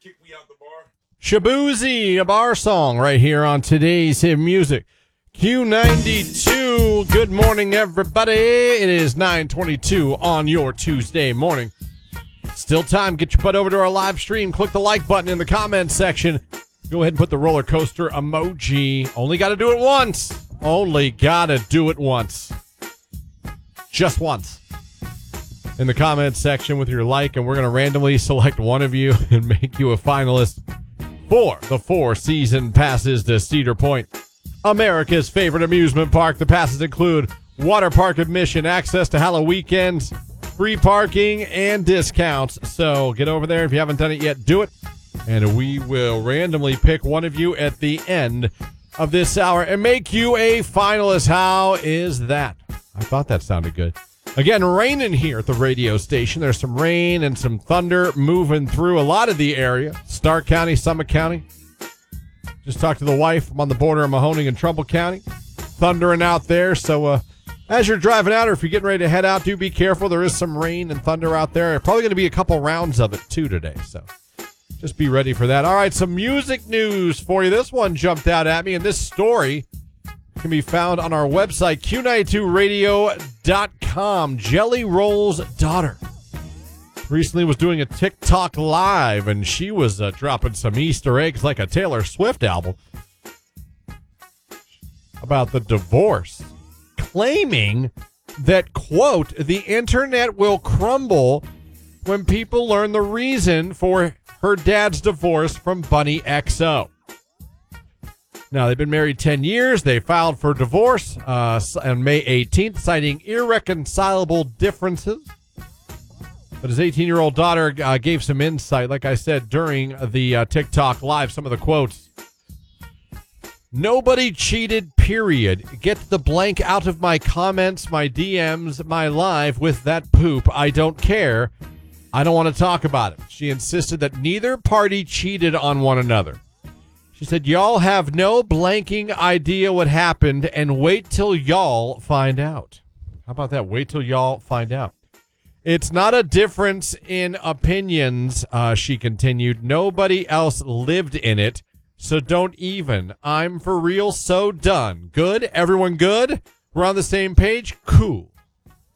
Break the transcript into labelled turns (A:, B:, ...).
A: Shaboozey, a bar song right here on today's Hit Music. Q92, good morning, everybody. It is 9:22 on your Tuesday morning. Still time. Get your butt over to our live stream. Click the like button in the comments section. Go ahead and put the roller coaster emoji. Only got to do it once. Only got to do it once. Just once. In the comments section with your like, and we're going to randomly select one of you and make you a finalist for the 4 season passes to Cedar Point, America's favorite amusement park. The passes include water park admission, access to Halloween weekends, free parking, and discounts. So get over there. If you haven't done it yet, do it. And we will randomly pick one of you at the end of this hour and make you a finalist. How is that? I thought that sounded good. Again, raining here at the radio station. There's some rain and some thunder moving through a lot of the area. Stark County, Summit County. Just talked to the wife. I'm on the border of Mahoning and Trumbull County. Thundering out there. So as you're driving out or if you're getting ready to head out, do be careful. There is some rain and thunder out there. Probably going to be a couple rounds of it, too, today. So just be ready for that. All right, some music news for you. This one jumped out at me, and this story can be found on our website, Q92radio.com. Jelly Roll's daughter recently was doing a TikTok live, and she was dropping some Easter eggs like a Taylor Swift album about the divorce, claiming that, quote, the internet will crumble when people learn the reason for her dad's divorce from Bunny XO. Now, they've been married 10 years. They filed for divorce on May 18th, citing irreconcilable differences. But his 18-year-old daughter gave some insight, like I said, during the TikTok live. Some of the quotes. Nobody cheated, period. Get the blank out of my comments, my DMs, my live with that poop. I don't care. I don't want to talk about it. She insisted that neither party cheated on one another. She said, y'all have no blanking idea what happened, and wait till y'all find out. How about that? Wait till y'all find out. It's not a difference in opinions, she continued. Nobody else lived in it, so don't even. I'm for real so done. Good? Everyone good? We're on the same page? Cool.